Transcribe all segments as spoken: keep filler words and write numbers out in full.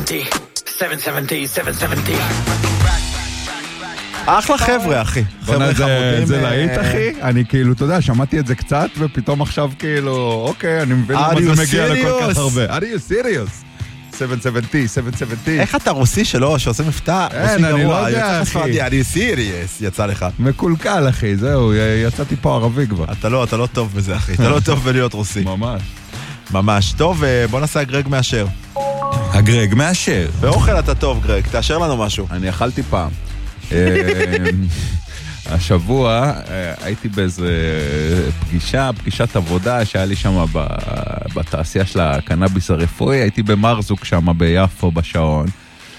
שבע שבעים, שבע שבעים. אחלה חבר'ה, אחי. חבר'ה חמודים. זה להיט, אחי. אני כאילו, אתה יודע, שמעתי את זה קצת, ופתאום עכשיו כאילו, אוקיי, אני מבין למה זה מגיע לכל כך הרבה. Are you serious? שבע שבעים, שבע שבעים. איך אתה רוסי שלו, שעושה מבטא? אין, אני לא יודע, אחי. Are you serious? יצא לך. מקולקל, אחי, זהו, יצאתי פה ערבי כבר. אתה לא, אתה לא טוב בזה, אחי. אתה לא טוב בלהיות רוסי. ממש. ממש. טוב, בוא נעשה גרג מאשר. הגרג מאשר. באוכל אתה טוב, גרג. תאשר לנו משהו. אני אכלתי פעם. השבוע הייתי באיזה פגישה, פגישת עבודה שהיה לי שם בתעשייה של הקנאביס הרפואי, הייתי במרזוק שם ביפו בשעון,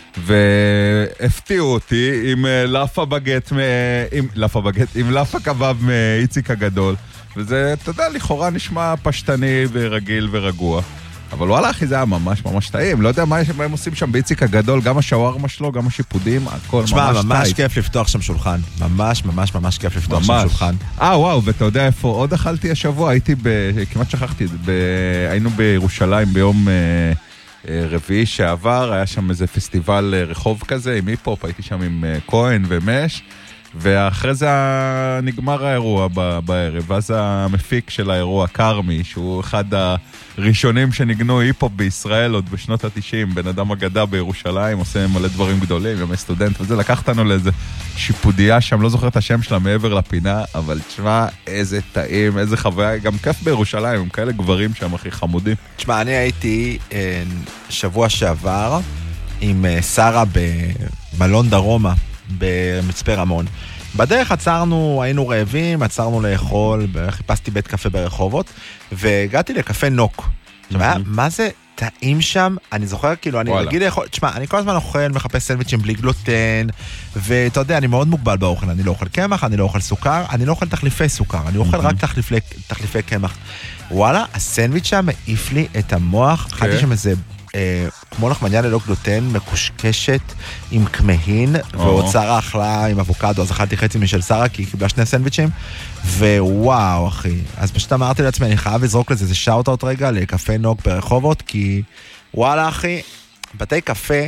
והפתיעו אותי עם לאפה בגט, עם לאפה בגט, עם לאפה קבב מאיציק הגדול, וזה, אתה יודע, לכאורה נשמע פשטני ורגיל ורגוע. אבל וואלה אחי, זה היה ממש ממש טעים. לא יודע מה הם עושים שם באיציק הגדול, גם השווארמה שלו, גם השיפודים, הכל ממש טעים. תשמע, ממש כיף לפתוח שם שולחן. ממש ממש ממש כיף לפתוח שם שולחן. אה וואו, ואתה יודע איפה עוד אכלתי השבוע? הייתי ב... כמעט שכחתי, היינו בירושלים ביום רביעי שעבר, היה שם איזה פסטיבל רחוב כזה עם היפ-הופ, הייתי שם עם כהן ומש, ואחרי זה נגמר האירוע בערב, ואז המפיק של האירוע, קרמי, שהוא אחד הראשונים שניגנו היפ-הופ בישראל עוד בשנות ה-תשעים, בן אדם אגדה בירושלים, עושה מלא דברים גדולים, ימי סטודנט, וזה לקח אותנו לאיזה שיפודיה שם, לא זוכר את השם שלה מעבר לפינה, אבל תשמע, איזה טעים, איזה חוויה, גם כיף בירושלים, הם כאלה גברים שם הכי חמודים. תשמע, אני הייתי שבוע שעבר עם שרה במלון דרומה, במצפה רמון. בדרך עצרנו, היינו רעבים, עצרנו לאכול, חיפשתי בית קפה ברחובות, והגעתי לקפה נוק. מה זה טעים שם? אני זוכר, כאילו, אני רגיל לאכול, תשמע, אני כל הזמן אוכל, מחפש סנדוויצ'ים בלי גלוטן, ואתה יודע, אני מאוד מוגבל באוכל, אני לא אוכל קמח, אני לא אוכל סוכר, אני לא אוכל תחליפי סוכר, אני אוכל רק תחליפי קמח. וואלה, הסנדוויץ' שם מעיף לי את המוח, חייתי שם איזה כמו לחמניה ללא גלוטן, מקושקשת עם כמהין, ועוד שרה אכלה עם אבוקדו, אז אכלתי חצי משל שרה, כי היא קיבלה שני סנדוויצ'ים, ווואו אחי, אז פשוט אמרתי לעצמי, אני חייב לזרוק לזה, זה שאוט-אוט רגע, לקפה נוק ברחובות, כי וואלה אחי, בתי קפה,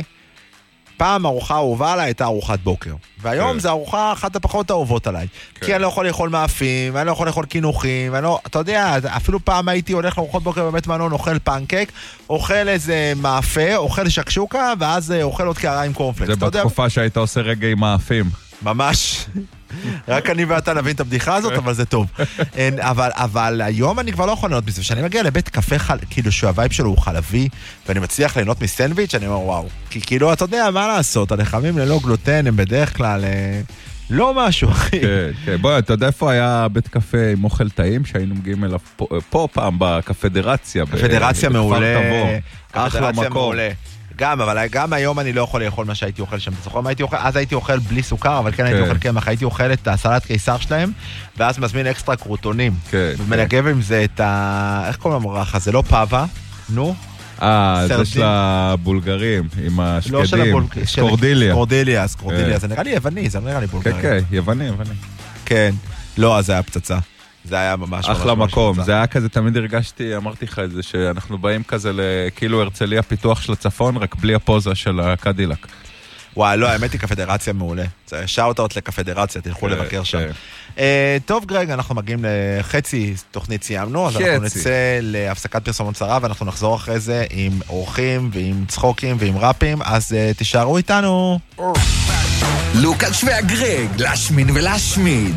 פעם ארוחה אהובה עליי הייתה ארוחת בוקר, והיום זה ארוחה אחת הפחות אהובות עליי, כי אני לא יכול לאכול מאפים, ואני לא יכול לאכול כינוחים, ואני לא, אתה יודע, אפילו פעם הייתי הולך לארוחות בוקר בבית מלון, אוכל פנקק, אוכל איזה מאפה, אוכל שקשוקה, ואז אוכל עוד קערה עם קורנפלקס. זה בתקופה שהיית עושה רגע עם מאפים. ממש. רק אני ואתה נבין את הבדיחה הזאת, אבל זה טוב. אבל, אבל היום אני כבר לא יכול ליהנות מזה, כשאני מגיע לבית קפה, כאילו שהווייב שלו הוא חלבי, ואני מצליח ליהנות מסנדוויץ', אני אומר וואו. כי כאילו, אתה יודע מה לעשות, הלחמים ללא גלוטן הם בדרך כלל לא משהו, אחי. כן, כן. בוא, אתה יודע איפה היה בית קפה עם אוכל טעים, שהיינו מגיעים אליו פה פעם בקפדרציה. קפדרציה מעולה. קפדרציה מעולה. גם, אבל גם היום אני לא יכול לאכול מה שהייתי אוכל שם. זוכר מה הייתי אוכל? אז הייתי אוכל בלי סוכר, אבל כן הייתי אוכל קמח. הייתי אוכל את הסלט קיסר שלהם, ואז מזמין אקסטרה קרוטונים. ומנגב עם זה את ה... איך קוראים למרחה? זה לא פאבה, נו? אה, זה של הבולגרים, עם השקדים. סקורדיליה. סקורדיליה, סקורדיליה. זה נראה לי יווני, זה נראה לי בולגרי. כן, כן, יווני, יווני. כן. לא, אז זה היה פצצה. זה היה ממש אחלה מקום, זה היה כזה, תמיד הרגשתי, אמרתי לך את זה, שאנחנו באים כזה לכאילו הרצליה פיתוח של הצפון, רק בלי הפוזה של הקדילק. וואי, לא, האמת היא קפדרציה מעולה. זה שאוט-אוט לקפדרציה, תלכו לבקר שם. טוב, גרג, אנחנו מגיעים לחצי תוכנית סיימנו, אז אנחנו נצא להפסקת פרסומות קצרה, ואנחנו נחזור אחרי זה עם אורחים ועם צחוקים ועם ראפים, אז תישארו איתנו. לוקאץ' והגרג, להשמין ולהשמיד.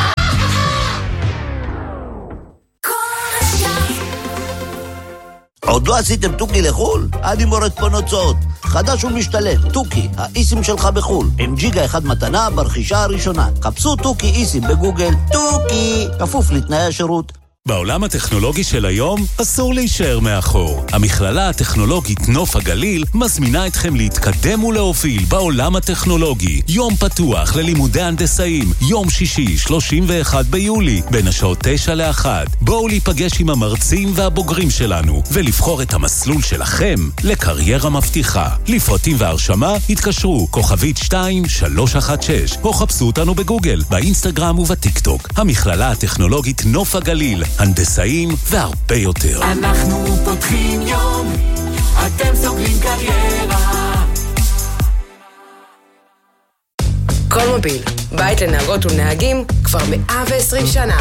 עוד לא עשיתם טוקי לחול? אני מורד פה נוצות. חדש ומשתלם, טוקי, האיסים שלך בחול. עם ג'יגה אחד מתנה ברכישה הראשונה. חפשו טוקי איסים בגוגל. טוקי, כפוף לתנאי השירות. בעולם הטכנולוגי של היום אסור להישאר מאחור. המכללה הטכנולוגית נוף הגליל מזמינה אתכם להתקדם ולהוביל בעולם הטכנולוגי. יום פתוח ללימודי הנדסאים, יום שישי, שלושים ואחד ביולי, בין השעות תשע לאחת. בואו להיפגש עם המרצים והבוגרים שלנו, ולבחור את המסלול שלכם לקריירה מבטיחה. לפרטים והרשמה התקשרו כוכבית שתיים שלוש אחת שש, או חפשו אותנו בגוגל, באינסטגרם ובטיקטוק. המכללה הטכנולוגית נוף הגליל, הנדסאים והרבה יותר. אנחנו פותחים יום, אתם סוגרים קריירה. קולמוביל, בית לנהגות ולנהגים כבר מאה ועשרים שנה.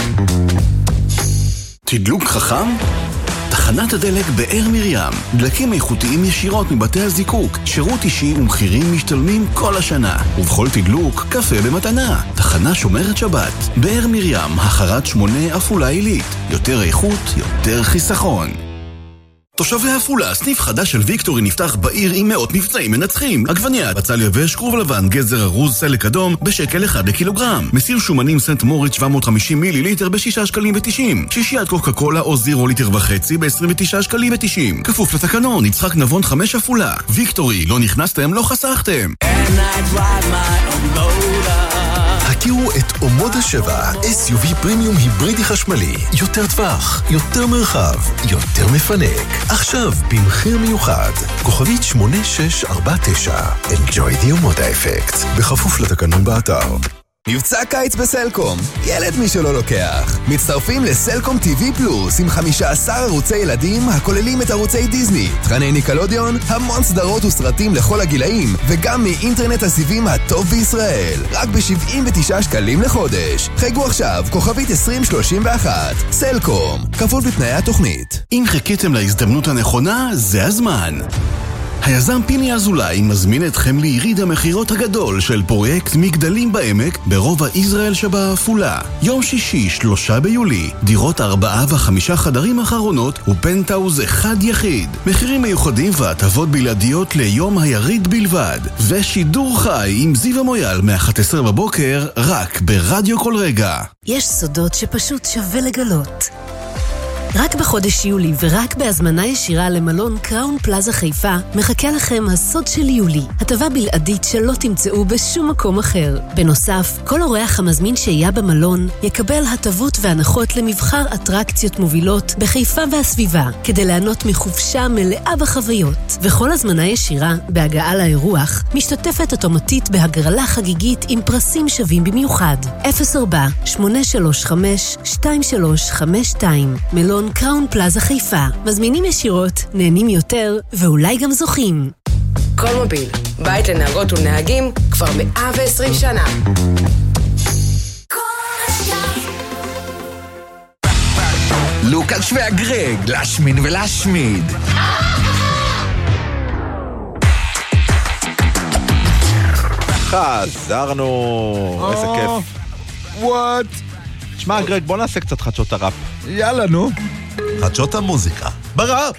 תדלוק חכם? תחנת הדלק באר מרים. דלקים איכותיים ישירות מבתי הזיקוק. שירות אישי ומחירים משתלמים כל השנה. ובכל תדלוק, קפה במתנה. תחנה שומרת שבת. באר מרים, החרת שמונה אפולה עילית. יותר איכות, יותר חיסכון. תושבי אפולה, סניף חדש של ויקטורי נפתח בעיר עם מאות מבצעים מנצחים. עגבנייה, בצל יבש, כרוב לבן, גזר ארוז, סלק אדום, בשקל אחד לקילוגרם. מסיר שומנים סנט מוריץ שבע מאות וחמישים מיליליטר בשישה שקלים ותשעים. שישיית קוקה קולה או זירו ליטר וחצי ב-עשרים ותשעה שקלים ותשעים. כפוף לתקנון, יצחק נבון חמש אפולה. ויקטורי, לא נכנסתם, לא חסכתם. הכירו את אומודה שבע, אס יו וי פרימיום היברידי חשמלי. יותר טווח, יותר מרחב, יותר מפנק. עכשיו במחיר מיוחד. כוכבית שמונה שש ארבע תשע. Enjoy the אומודה אפקט. בכפוף לתקנון באתר. מבצע קיץ בסלקום, ילד מי שלא לוקח. מצטרפים לסלקום טי וי פלוס עם חמישה עשר ערוצי ילדים הכוללים את ערוצי דיזני, תכני ניקלודיון, המון סדרות וסרטים לכל הגילאים, וגם מאינטרנט הסיבים הטוב בישראל. רק ב-שבעים ותשעה שקלים לחודש. חייגו עכשיו, כוכבית עשרים שלושים ואחת. סלקום, כפוף בתנאי התוכנית. אם חיכיתם להזדמנות הנכונה, זה הזמן. היזם פיני אזולאי מזמין אתכם ליריד המחירות הגדול של פרויקט מגדלים בעמק ברובע ישראל שבאפולה. יום שישי, שלושה ביולי, דירות ארבעה וחמישה חדרים אחרונות ופנטאוז אחד יחיד. מחירים מיוחדים והטבות בלעדיות ליום היריד בלבד. ושידור חי עם זיו המויאל מ-אחת עשרה בבוקר רק ברדיו כל רגע. יש סודות שפשוט שווה לגלות. רק בחודש יולי ורק בהזמנה ישירה למלון קראון פלאזה חיפה מחכה לכם הסוד של יולי, הטבה בלעדית שלא תמצאו בשום מקום אחר. בנוסף, כל אורח המזמין שהייה במלון יקבל הטבות והנחות למבחר אטרקציות מובילות בחיפה והסביבה, כדי ליהנות מחופשה מלאה בחוויות. וכל הזמנה ישירה בהגעה לאירוח משתתפת אוטומטית בהגרלה חגיגית עם פרסים שווים במיוחד. אפס ארבע שמונה שלוש חמש שתיים שלוש חמש שתיים מלון קראון פלאזה חיפה. מזמינים ישירות, נהנים יותר, ואולי גם זוכים. קולמוביל, בית לנהגות ולנהגים כבר מאה ועשרים שנה. לוקאץ' והגרג, להשמין ולהשמיד. חזרנו, איזה כיף. וואט? שמע, גרג, בוא נעשה קצת חדשות הראפ. יאללה, נו. חדשות המוזיקה, בראפ.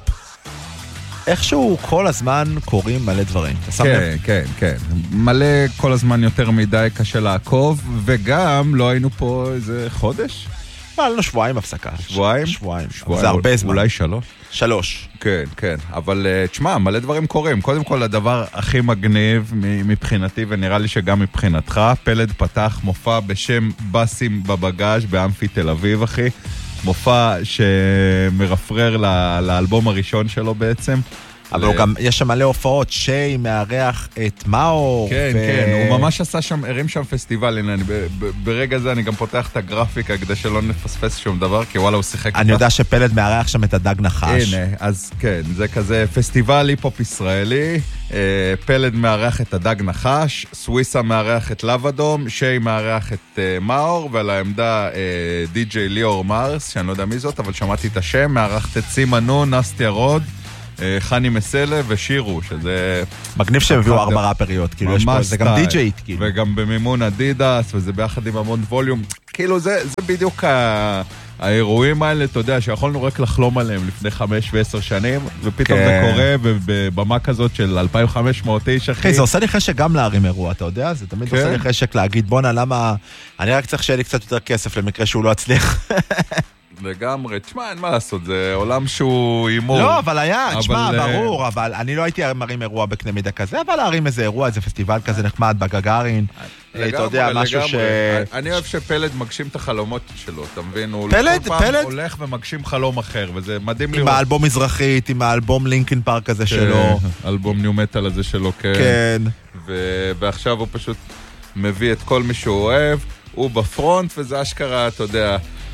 איכשהו כל הזמן קוראים מלא דברים. כן, כן, כן. מלא כל הזמן יותר מדי קשה לעקוב, וגם לא היינו פה איזה חודש? היה לנו שבועיים הפסקה. שבועיים? שבועיים. זה הרבה זמן. אולי שלוש? שלוש. כן, כן. אבל תשמע, מלא דברים קורים. קודם כל, הדבר הכי מגניב מבחינתי, ונראה לי שגם מבחינתך, פלד פתח מופע בשם בסים בבגאז' באמפי תל אביב, אחי. מופע שמרפרר לאלבום הראשון שלו בעצם. אבל הוא גם, יש שם מלא הופעות, שי מארח את מאור. כן, כן, הוא ממש עשה שם, הרים שם פסטיבל. הנה, ברגע זה אני גם פותח את הגרפיקה כדי שלא נפספס שום דבר, כי וואלה, הוא שיחק. אני יודע שפלד מארח שם את הדג נחש. הנה, אז כן, זה כזה פסטיבל היפ-הופ ישראלי, פלד מארח את הדג נחש, סוויסה מארח את לב אדום, שי מארח את מאור, ועל העמדה די-ג'יי ליאור מרס, שאני לא יודע מי זאת, אבל שמעתי את השם, מארחת את סימה נון, נסטיה רוד, חני מסלה ושירו, שזה... מגניב שהם הביאו ארבע ראפריות, כאילו יש פה, זה גם די-ג'יית, כאילו. וגם במימון אדידס, וזה ביחד עם המון ווליום. כאילו זה, זה בדיוק האירועים האלה, אתה יודע, שיכולנו רק לחלום עליהם לפני חמש ועשר שנים, ופתאום זה קורה בבמה כזאת של אלפיים וחמש מאות איש, אחי. זה עושה לי חשק גם להרים אירוע, אתה יודע? זה תמיד עושה לי חשק להגיד, בונה, למה... אני רק צריך שיהיה לי קצת יותר כסף למקרה שהוא לא הצליח. לגמרי, תשמע, אין מה לעשות, זה עולם שהוא אימור. לא, אבל היה, תשמע, ברור, אבל אני לא הייתי מרים אירוע בקנה מידה כזה, אבל להרים איזה אירוע, איזה פסטיבל כזה נחמד בגגארין, אתה יודע, משהו ש... אני אוהב שפלד מגשים את החלומות שלו, אתה מבין? הוא פלד, כל פעם הולך ומגשים חלום אחר, וזה מדהים לראות. עם האלבום מזרחית, עם האלבום לינקין פארק הזה שלו. אלבום ניו מטל הזה שלו, כן. כן. ועכשיו הוא פשוט מביא את כל מי שהוא אוהב, הוא בפרונט, וזה אשכרה, אתה יודע...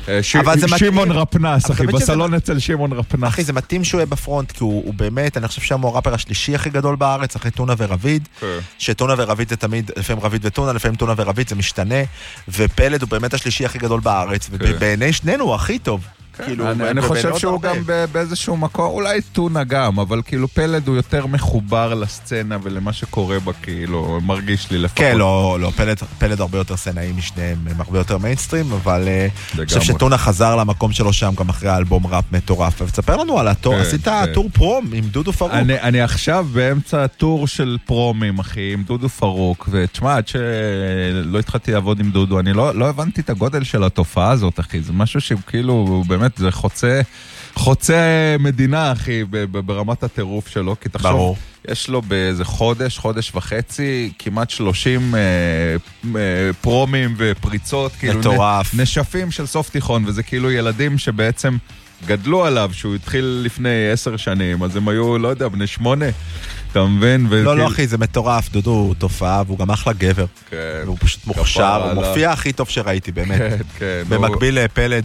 שמעון רפנס, אחי, בסלון אצל שמעון רפנס. אחי, זה מתאים שהוא יהיה בפרונט, כי הוא באמת, אני חושב שהוא הראפר השלישי הכי גדול בארץ, אחרי טונה ורביד, שטונה ורביד זה תמיד, לפעמים רביד וטונה, לפעמים טונה ורביד זה משתנה, ופלד הוא באמת השלישי הכי גדול בארץ, ובעיני שנינו הוא הכי טוב. אני חושב שהוא גם באיזשהו מקום, אולי טונה גם, אבל כאילו פלד הוא יותר מחובר לסצנה ולמה שקורה בה, כאילו, מרגיש לי לפחות. כן, לא, לא, פלד הרבה יותר סצנאי משניהם, הם הרבה יותר מיינסטרים, אבל אני חושב שטונה חזר למקום שלו שם גם אחרי האלבום ראפ מטורף. ותספר לנו על הטור, עשית טור פרום עם דודו פרוק. אני עכשיו באמצע טור של פרומים, אחי, עם דודו פרוק, ותשמע, עד שלא התחלתי לעבוד עם דודו, אני לא הבנתי את הגודל של התופעה הזאת, אחי, זה משהו שכאילו, באמת, זה חוצה, חוצה מדינה, אחי, ברמת הטירוף שלו, כי תחשוב, ברור. יש לו באיזה חודש, חודש וחצי, כמעט שלושים אה, אה, פרומים ופריצות, כאילו מטורף. נשפים של סוף תיכון, וזה כאילו ילדים שבעצם גדלו עליו, שהוא התחיל לפני עשר שנים, אז הם היו, לא יודע, בני שמונה, אתה מבין? לא, לא, אחי, זה מטורף, דודו הוא תופעה, והוא גם אחלה גבר. כן. והוא פשוט מוכשר, הוא מופיע הכי טוב שראיתי, באמת. כן, כן. במקביל לפלד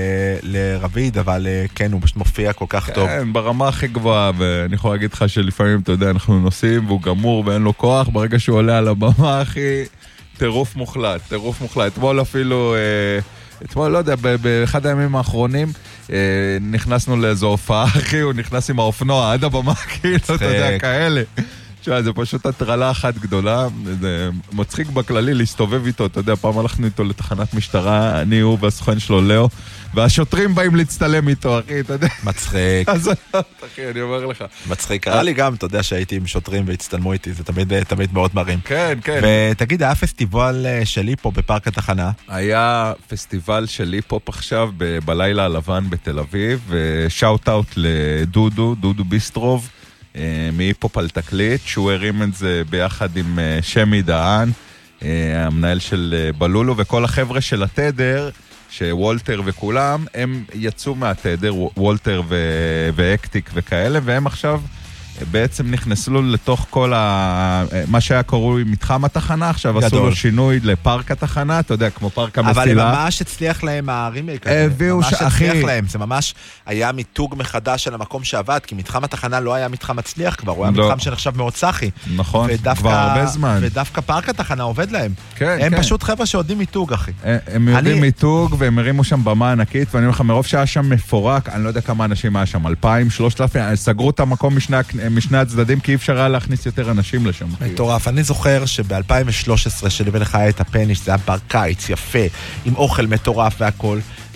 ולרביד, אבל כן, הוא פשוט מופיע כל כך טוב. כן, ברמה הכי גבוהה, ואני יכול להגיד לך שלפעמים, אתה יודע, אנחנו נוסעים, והוא גמור ואין לו כוח, ברגע שהוא עולה על הבמה, אחי, טירוף מוחלט, טירוף מוחלט. אתמול אפילו... אתמול, לא יודע, באחד הימים האחרונים נכנסנו לאיזו הופעה, אחי, הוא נכנס עם האופנוע עד הבמה, כאילו, אתה יודע, כאלה. תשמע, זה פשוט הטרלה אחת גדולה, זה מצחיק בכללי להסתובב איתו, אתה יודע, פעם הלכנו איתו לתחנת משטרה, אני, הוא והסוכן שלו, לאו, והשוטרים באים להצטלם איתו, אחי, אתה יודע. מצחיק. אז אחי, אני אומר לך. מצחיק, קרה לי גם, אתה יודע שהייתי עם שוטרים והצטלמו איתי, זה תמיד, תמיד מאוד מרים. כן, כן. ותגיד, היה פסטיבל של היפ-הופ בפארק התחנה? היה פסטיבל של היפ-הופ עכשיו, בלילה הלבן בתל אביב, ושאוט-אוט לדודו, דודו ביסטרוב, מהיפ-הופ על תקליט, שהוא הרים את זה ביחד עם שמי דהן, המנהל של בלולו, וכל החבר'ה של התדר, שוולטר וכולם, הם יצאו מהתדר, וולטר ו- ואקטיק וכאלה, והם עכשיו בעצם נכנסו לתוך כל ה... מה שהיה קרוי מתחם התחנה, עכשיו גדול. עשו לו שינוי לפארק התחנה, אתה יודע, כמו פארק המסילה. אבל הם ממש הצליח להם הרימייק הזה. ממש ש... הצליח אחי... להם, זה ממש היה מיתוג מחדש של המקום שעבד, כי מתחם התחנה לא היה מתחם מצליח כבר, הוא היה לא. מתחם שנחשב מאוד צחי. נכון, ודווקא, כבר הרבה זמן. ודווקא פארק התחנה עובד להם. כן, הם כן. פשוט חבר'ה שעודים מיתוג, אחי. הם יודעים אני... מיתוג, והם הרימו שם במה ענקית, ואני אומר לך, מרוב שהיה שם מפורק, אני לא יודע כמה אנשים היה שם, אלפיים, שלושת אלפים, סגרו את המקום משני, משני הצדדים, כי אי אפשר היה להכניס יותר אנשים לשם. מטורף. אני זוכר שב-אלפיים ושלוש עשרה שלי ולך היה את הפניש, זה היה בר קיץ, יפה, עם אוכל מטורף והכל,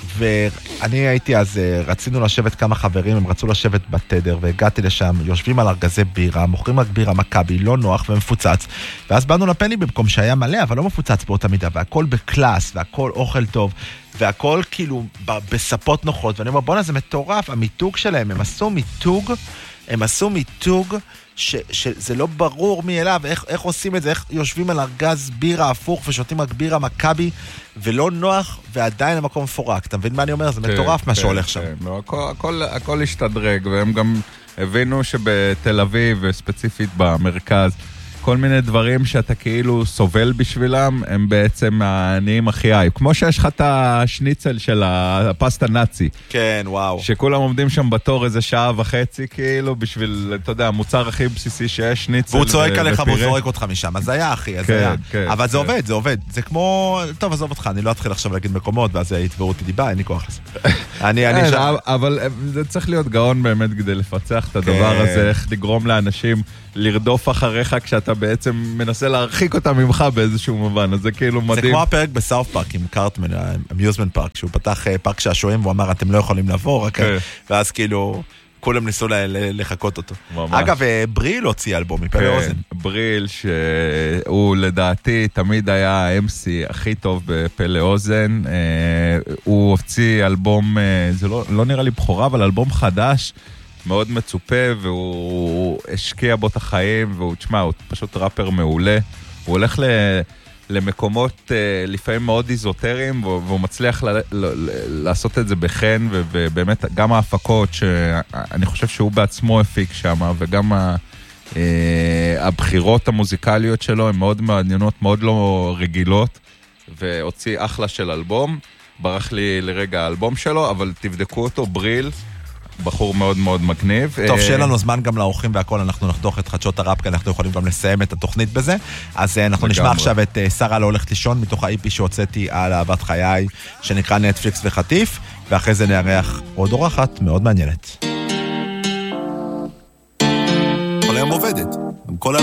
ואני הייתי אז, רצינו לשבת כמה חברים, הם רצו לשבת בתדר, והגעתי לשם, יושבים על ארגזי בירה, מוכרים רק בירה מכבי, לא נוח ומפוצץ, ואז באנו לפני במקום שהיה מלא, אבל לא מפוצץ באותה מידה, והכל בקלאס, והכל אוכל טוב, והכל כאילו בספות נוחות, ואני אומר, בוא'נה, זה מטורף, המיתוג שלהם, הם עשו מיתוג, הם עשו מיתוג, ש, שזה לא ברור מאליו, איך, איך עושים את זה, איך יושבים על ארגז בירה הפוך ושותים רק בירה מכבי, ולא נוח, ועדיין המקום מפורק. אתה מבין מה אני אומר? זה מטורף כן, מה כן, שהולך שם. כן. לא, הכל, הכל, הכל השתדרג, והם גם הבינו שבתל אביב, וספציפית במרכז, כל מיני דברים שאתה כאילו סובל בשבילם, הם בעצם העניים הכי אייב. כמו שיש לך את השניצל של הפסטה נאצי. כן, וואו. שכולם עומדים שם בתור איזה שעה וחצי, כאילו, בשביל, אתה יודע, המוצר הכי בסיסי שיש, שניצל. והוא צועק עליך והוא זורק אותך משם. אז זה היה, אחי, אז כן, היה. כן, אבל כן. זה עובד, זה עובד. זה כמו, טוב, עזוב אותך, אני לא אתחיל עכשיו להגיד מקומות, ואז יתבעו אותי דיבה, אין לי כוח לזה. אני, אני שם. אבל זה צריך להיות גאון באמת כדי לפצח את הדבר הזה, איך לגרום לאנשים לרדוף אחריך כשאתה בעצם מנסה להרחיק אותם ממך באיזשהו מובן, אז זה כאילו מדהים. זה כמו הפרק בסאוף פארק עם קארטמן, אמיוזמנט פארק, שהוא פתח פארק שעשועים והוא אמר, אתם לא יכולים לבוא, רק... ואז כאילו, כולם ניסו לחכות אותו. ממש. אגב, בריל הוציא אלבום מפלא אוזן. בריל, שהוא לדעתי תמיד היה ה-אם סי הכי טוב בפלא אוזן, הוא הוציא אלבום, זה לא, לא נראה לי בחורה, אבל אלבום חדש, מאוד מצופה, והוא השקיע בו את החיים, והוא, תשמע, הוא פשוט ראפר מעולה. הוא הולך ל... למקומות לפעמים מאוד איזוטריים, והוא מצליח ל... ל... לעשות את זה בחן, ובאמת גם ההפקות, שאני חושב שהוא בעצמו הפיק שם, וגם ה... הבחירות המוזיקליות שלו הן מאוד מעניינות, מאוד לא רגילות, והוציא אחלה של אלבום. ברח לי לרגע האלבום שלו, אבל תבדקו אותו, בריל, בחור מאוד מאוד מגניב. טוב, שיהיה לנו זמן גם לאורחים והכל, אנחנו נחתוך את חדשות הראפ, כי אנחנו יכולים גם לסיים את התוכנית בזה. אז אנחנו נשמע עכשיו את שרה לא הולכת לישון, מתוך ה-אי פי שהוצאתי על אהבת חיי, שנקרא נטפליקס וחטיף, ואחרי זה נארח עוד אורחת מאוד מעניינת. כל היום עובדת, כל